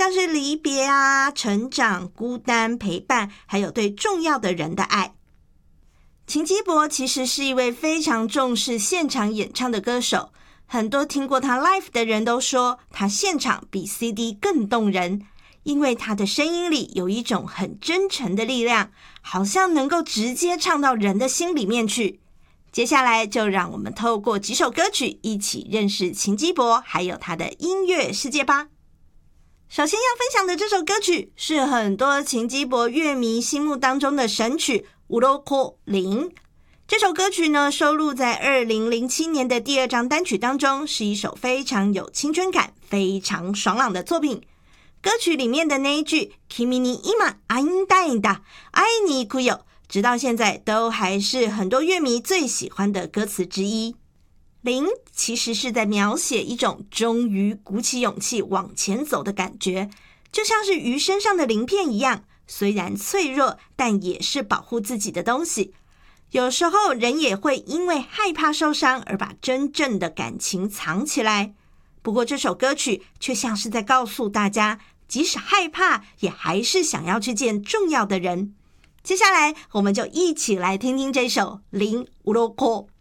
像是离别啊、成长、孤单、陪伴，还有对重要的人的爱。秦基博其实是一位非常重视现场演唱的歌手，很多听过他 live 的人都说他现场比 CD 更动人，因为他的声音里有一种很真诚的力量，好像能够直接唱到人的心里面去。接下来就让我们透过几首歌曲一起认识秦基博还有他的音乐世界吧。首先要分享的这首歌曲是很多秦基博乐迷心目当中的神曲《鱗》。这首歌曲呢，收录在2007年的第2张单曲当中，是一首非常有青春感、非常爽朗的作品。歌曲里面的那一句 Kimi ni ima ainda da 爱你哭友，直到现在都还是很多乐迷最喜欢的歌词之一。鳞其实是在描写一种终于鼓起勇气往前走的感觉，就像是鱼身上的鳞片一样，虽然脆弱，但也是保护自己的东西。有时候人也会因为害怕受伤而把真正的感情藏起来，不过这首歌曲却像是在告诉大家，即使害怕也还是想要去见重要的人。接下来我们就一起来听听这首《鱗鱗》。